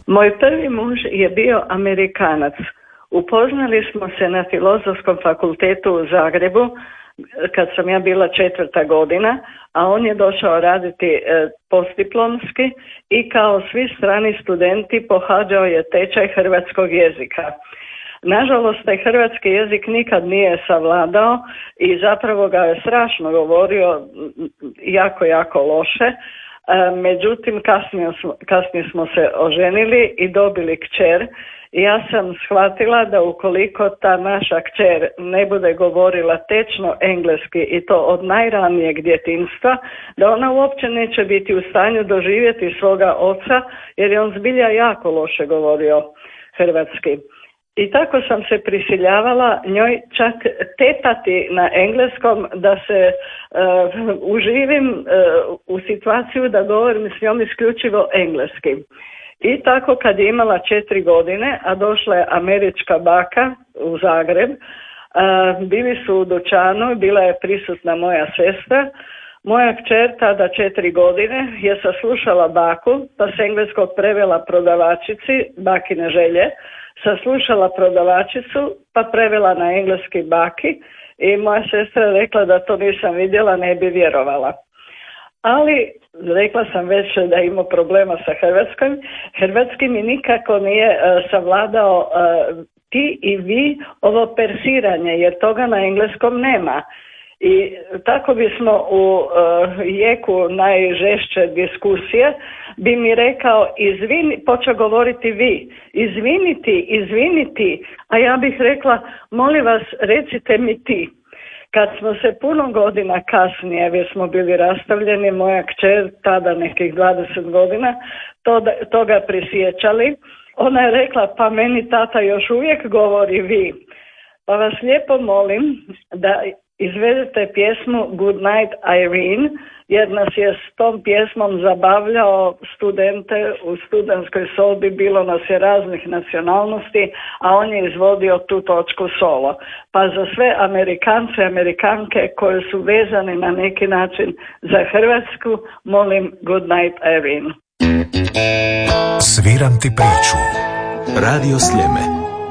Moj prvi muž je bio Amerikanac. Upoznali smo se na Filozofskom fakultetu u Zagrebu kad sam ja bila 4. godina, a on je došao raditi postdiplomski i kao svi strani studenti pohađao je tečaj hrvatskog jezika. Nažalost, taj hrvatski jezik nikad nije savladao i zapravo ga je strašno govorio jako loše. Međutim, kasnije smo se oženili i dobili kćer. I ja sam shvatila da ukoliko ta naša kćer ne bude govorila tečno engleski i to od najranijeg djetinjstva, da ona uopće neće biti u stanju doživjeti svoga oca, jer je on zbilja jako loše govorio hrvatski. I tako sam se prisiljavala njoj čak tepati na engleskom da se uživim u situaciju da govorim s njom isključivo engleski. I tako kad je imala 4 godine, a došla je američka baka u Zagreb, bili su u dućanu, bila je prisutna moja sestra. Moja kćer, tada 4 godine, je saslušala baku, pa s engleskog prevela prodavačici, bakine želje, saslušala prodavačicu, pa prevela na engleski baki i moja sestra rekla da to nisam vidjela, ne bi vjerovala. Ali rekla sam već da ima problema sa hrvatski mi nikako nije savladao ti i vi ovo persiranje, jer toga na engleskom nema. I tako bismo u jeku najžešće diskusije bi mi rekao počeo govoriti vi, izviniti, a ja bih rekla molim vas recite mi ti. Kad smo se puno godina kasnije, jer smo bili rastavljeni, moja kćer, tada nekih 20 godina, toga prisjećali, ona je rekla pa meni tata još uvijek govori vi. Pa vas lijepo molim da izvedete pjesmu Good Night Irene, jer nas je s tom pjesmom zabavljao studente u studentskoj sobi, bilo nas je raznih nacionalnosti, a on je izvodio tu točku solo. Pa za sve Amerikance i Amerikanke koji su vezani na neki način za Hrvatsku, molim Good Night Irene. Sviram ti priču. Radio Sljeme.